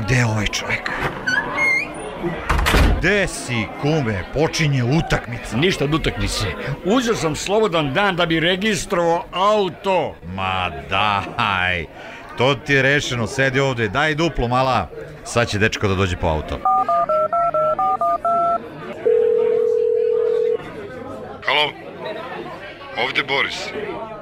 gde je ovaj čovjek? Gde si, kume? Počinje utakmica. Ništa od utakmice. Uzeo sam slobodan dan da bi registrovao auto. Ma daj, to ti je rešeno, sedi ovde, daj duplo mala. Sad će dečko da dođe po auto. Halo, ovde Boris.